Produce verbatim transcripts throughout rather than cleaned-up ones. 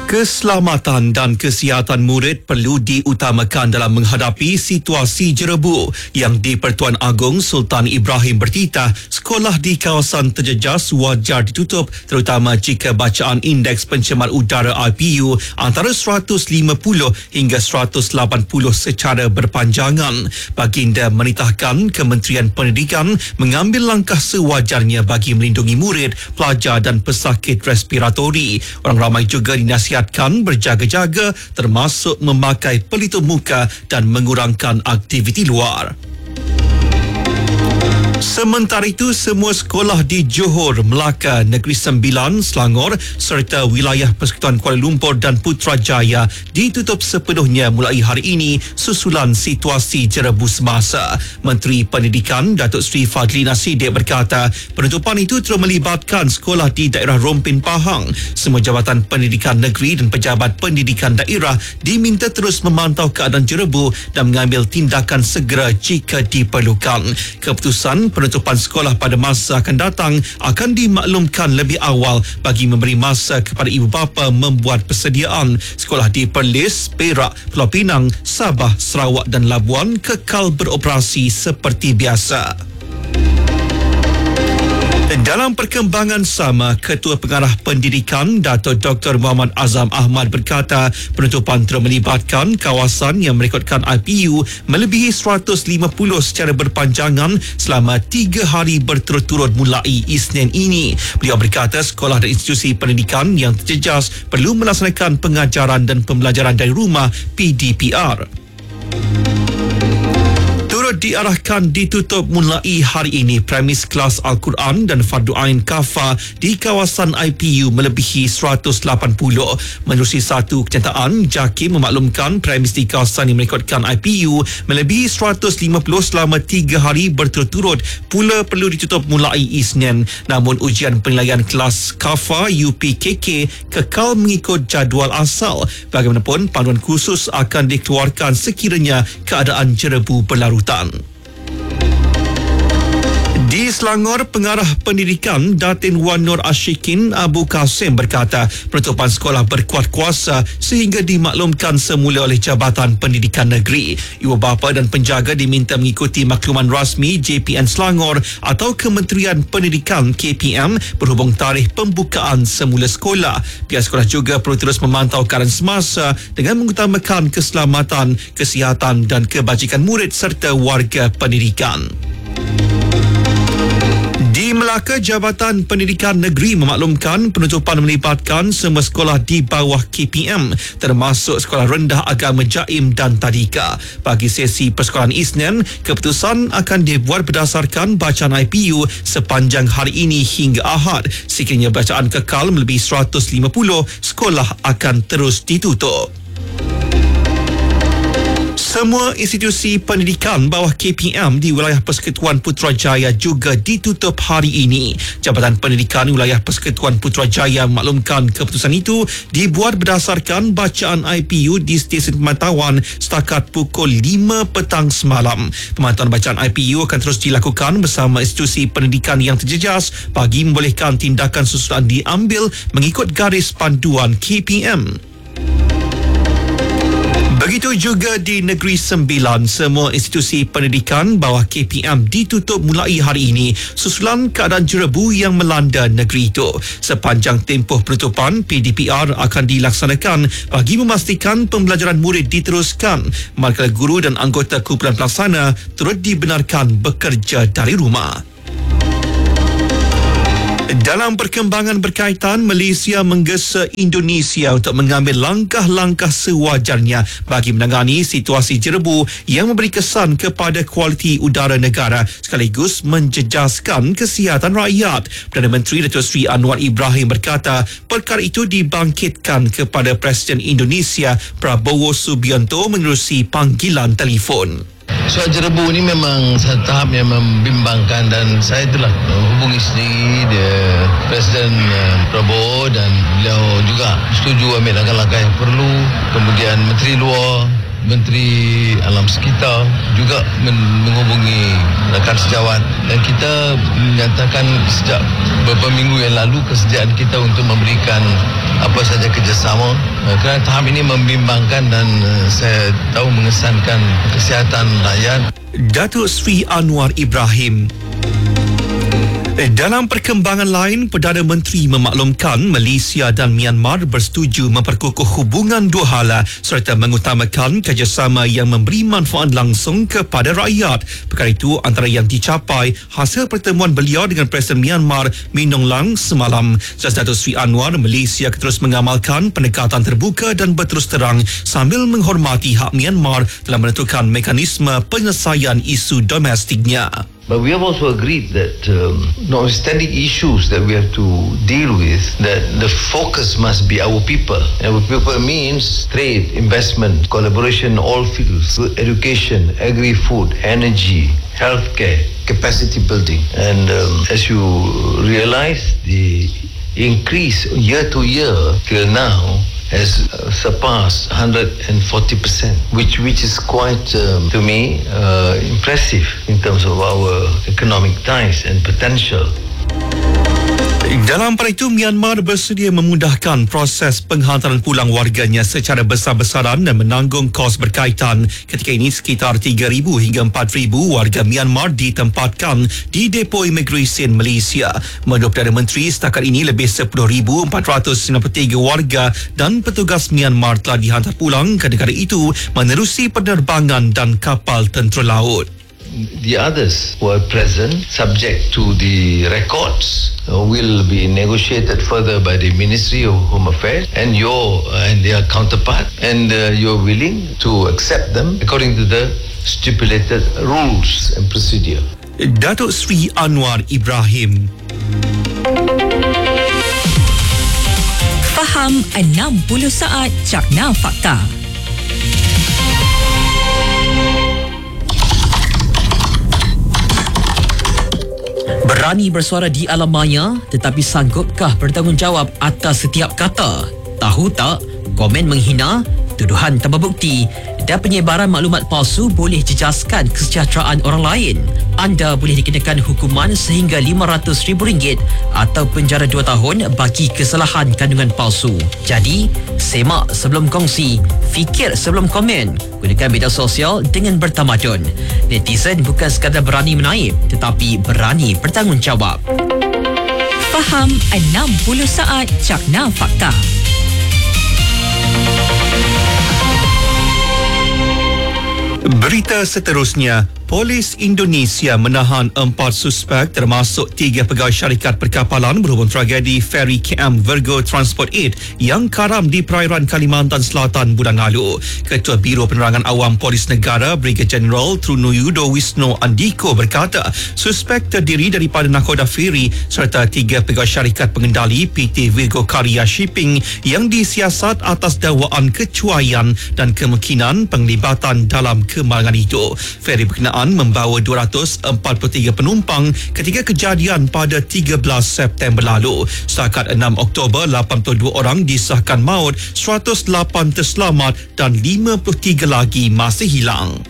Keselamatan dan kesihatan murid perlu diutamakan dalam menghadapi situasi jerebu yang di Pertuan Agong Sultan Ibrahim bertitah sekolah di kawasan terjejas wajar ditutup terutama jika bacaan indeks pencemar udara I P U antara seratus lima puluh hingga seratus lapan puluh secara berpanjangan. Baginda menitahkan Kementerian Pendidikan mengambil langkah sewajarnya bagi melindungi murid, pelajar dan pesakit respiratori. Orang ramai juga dinasihatkan berjaga-jaga termasuk memakai pelitup muka dan mengurangkan aktiviti luar. Sementara itu, semua sekolah di Johor, Melaka, Negeri Sembilan, Selangor serta wilayah Persekutuan Kuala Lumpur dan Putrajaya ditutup sepenuhnya mulai hari ini susulan situasi jerebu semasa. Menteri Pendidikan Datuk Seri Fadlina Siddiq berkata penutupan itu terus melibatkan sekolah di daerah Rompin Pahang. Semua jabatan pendidikan negeri dan pejabat pendidikan daerah diminta terus memantau keadaan jerebu dan mengambil tindakan segera jika diperlukan. Keputusan penutupan sekolah pada masa akan datang akan dimaklumkan lebih awal bagi memberi masa kepada ibu bapa membuat persediaan. Sekolah di Perlis, Perak, Pulau Pinang, Sabah, Sarawak dan Labuan kekal beroperasi seperti biasa. Dalam perkembangan sama, Ketua Pengarah Pendidikan Datuk Doktor Muhammad Azam Ahmad berkata penutupan terus melibatkan kawasan yang merekodkan I P U melebihi seratus lima puluh secara berpanjangan selama tiga hari berturut-turut mulai Isnin ini. Beliau berkata sekolah dan institusi pendidikan yang terjejas perlu melaksanakan pengajaran dan pembelajaran dari rumah P D P R. Diarahkan ditutup mulai hari ini premis kelas Al-Quran dan Fardu Ain Kafa di kawasan I P U melebihi seratus lapan puluh. Menerusi satu kenyataan, JAKIM memaklumkan premis di kawasan yang merekodkan I P U melebihi seratus lima puluh selama tiga hari berturut-turut pula perlu ditutup mulai Isnin. Namun ujian penilaian kelas Kafa U P K K kekal mengikut jadual asal. Bagaimanapun, panduan khusus akan dikeluarkan sekiranya keadaan jerebu berlarutan. Di Selangor, Pengarah Pendidikan Datin Wan Nur Ashikin Abu Kasim berkata penutupan sekolah berkuat kuasa sehingga dimaklumkan semula oleh Jabatan Pendidikan Negeri. Ibu bapa dan penjaga diminta mengikuti makluman rasmi J P N Selangor atau Kementerian Pendidikan K P M berhubung tarikh pembukaan semula sekolah. Pihak sekolah juga perlu terus memantau keadaan semasa dengan mengutamakan keselamatan, kesihatan dan kebajikan murid serta warga pendidikan. Di Melaka, Jabatan Pendidikan Negeri memaklumkan penutupan melibatkan semua sekolah di bawah K P M termasuk Sekolah Rendah Agama Jaim dan Tadika. Bagi sesi persekolahan Isnin, keputusan akan dibuat berdasarkan bacaan I P U sepanjang hari ini hingga Ahad. Sekiranya bacaan kekal melebihi seratus lima puluh, sekolah akan terus ditutup. Semua institusi pendidikan bawah K P M di wilayah Persekutuan Putrajaya juga ditutup hari ini. Jabatan Pendidikan Wilayah Persekutuan Putrajaya memaklumkan keputusan itu dibuat berdasarkan bacaan I P U di stesen pemantauan setakat pukul lima petang semalam. Pemantauan bacaan I P U akan terus dilakukan bersama institusi pendidikan yang terjejas bagi membolehkan tindakan susulan diambil mengikut garis panduan K P M. Begitu juga di Negeri Sembilan, semua institusi pendidikan bawah K P M ditutup mulai hari ini susulan keadaan jerebu yang melanda negeri itu. Sepanjang tempoh penutupan, P D P R akan dilaksanakan bagi memastikan pembelajaran murid diteruskan, manakala guru dan anggota kumpulan pelaksana turut dibenarkan bekerja dari rumah. Dalam perkembangan berkaitan, Malaysia menggesa Indonesia untuk mengambil langkah-langkah sewajarnya bagi menangani situasi jerebu yang memberi kesan kepada kualiti udara negara sekaligus menjejaskan kesihatan rakyat. Perdana Menteri Datuk Seri Anwar Ibrahim berkata perkara itu dibangkitkan kepada Presiden Indonesia Prabowo Subianto menerusi panggilan telefon. Soal jerebu ni memang satu tahap yang membimbangkan dan saya telah hubungi sendiri dia Presiden Prabowo dan beliau juga setuju ambil langkah-langkah yang perlu. Kemudian Menteri Luar Menteri Alam Sekitar juga men- menghubungi rakan sejawat, dan kita menyatakan sejak beberapa minggu yang lalu kesediaan kita untuk memberikan apa saja kerjasama, uh, kerana tahap ini membimbangkan dan uh, saya tahu mengesankan kesihatan rakyat. Datuk Seri Anwar Ibrahim. Dalam perkembangan lain, Perdana Menteri memaklumkan Malaysia dan Myanmar bersetuju memperkukuh hubungan dua hala serta mengutamakan kerjasama yang memberi manfaat langsung kepada rakyat. Perkara itu antara yang dicapai hasil pertemuan beliau dengan Presiden Myanmar Min Aung Hlaing semalam. Jelas Datuk Seri Anwar, Malaysia terus mengamalkan pendekatan terbuka dan berterus terang sambil menghormati hak Myanmar dalam menentukan mekanisme penyelesaian isu domestiknya. But we have also agreed that um, notwithstanding issues that we have to deal with, that the focus must be our people. Our people means trade, investment, collaboration in all fields, education, agri-food, energy, healthcare, capacity building. And um, as you realize, the increase year to year till now has uh, surpassed one hundred forty percent, which which is quite, um, to me, uh, impressive in terms of our economic ties and potential. Dalam pada itu, Myanmar bersedia memudahkan proses penghantaran pulang warganya secara besar-besaran dan menanggung kos berkaitan. Ketika ini, sekitar tiga ribu hingga empat ribu warga Myanmar ditempatkan di depo imigresen Malaysia. Menurut Perdana Menteri, setakat ini lebih sepuluh ribu empat ratus sembilan puluh tiga warga dan petugas Myanmar telah dihantar pulang ke negara itu menerusi penerbangan dan kapal tentera laut. The others who are present, subject to the records, uh, will be negotiated further by the Ministry of Home Affairs and your uh, and their counterpart, and uh, you're willing to accept them according to the stipulated rules and procedure. Datuk Seri Anwar Ibrahim. Faham enam puluh saat Cakna Fakta. Berani bersuara di alam maya, tetapi sanggupkah bertanggungjawab atas setiap kata? Tahu tak, komen menghina, tuduhan tanpa bukti dan penyebaran maklumat palsu boleh jejaskan kesejahteraan orang lain. Anda boleh dikenakan hukuman sehingga lima ratus ribu ringgit atau penjara dua tahun bagi kesalahan kandungan palsu. Jadi, semak sebelum kongsi, fikir sebelum komen. Gunakan media sosial dengan bertamadun. Netizen bukan sekadar berani menaip, tetapi berani bertanggungjawab. Faham enam puluh saat Cakna Fakta. Berita seterusnya, Polis Indonesia menahan empat suspek termasuk tiga pegawai syarikat perkapalan berhubung tragedi feri K M Virgo Transport lapan yang karam di perairan Kalimantan Selatan bulan lalu. Ketua Biro Penerangan Awam Polis Negara Brigadier Jeneral Trunuyudo Wisno Andiko berkata, suspek terdiri daripada nakhoda feri serta tiga pegawai syarikat pengendali P T Virgo Karya Shipping yang disiasat atas dakwaan kecuaian dan kemungkinan penglibatan dalam kemalangan itu. Feri berkenaan membawa dua ratus empat puluh tiga penumpang ketika kejadian pada tiga belas September lalu. Setakat enam Oktober, lapan puluh dua orang disahkan maut, seratus lapan terselamat dan lima puluh tiga lagi masih hilang.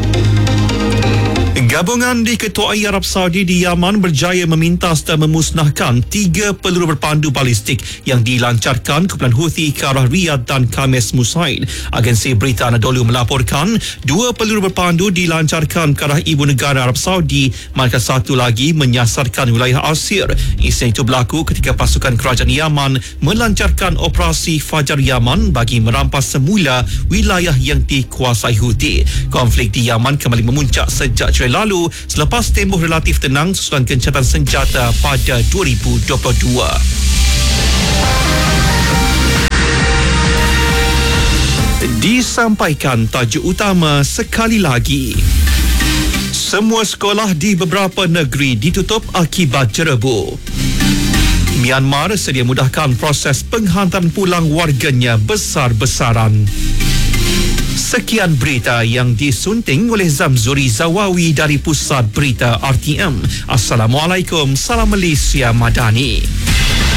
Gabungan diketuai Arab Saudi di Yaman berjaya memintas dan memusnahkan tiga peluru berpandu balistik yang dilancarkan kumpulan Houthi ke arah Riyadh dan Khamis Musaid. Agensi Berita Anadolu melaporkan dua peluru berpandu dilancarkan ke arah ibu negara Arab Saudi, manakala satu lagi menyasarkan wilayah Asir. Insiden itu berlaku ketika pasukan kerajaan Yaman melancarkan operasi Fajar Yaman bagi merampas semula wilayah yang dikuasai Houthi. Konflik di Yaman kembali memuncak sejak Julai lalu selepas tempoh relatif tenang susulan gencatan senjata pada dua ribu dua puluh dua. Disampaikan tajuk utama sekali lagi. Semua sekolah di beberapa negeri ditutup akibat jerebu. Myanmar sedia mudahkan proses penghantaran pulang warganya besar-besaran. Sekian berita yang disunting oleh Zamzuri Zawawi dari Pusat Berita R T M. Assalamualaikum, salam Malaysia Madani.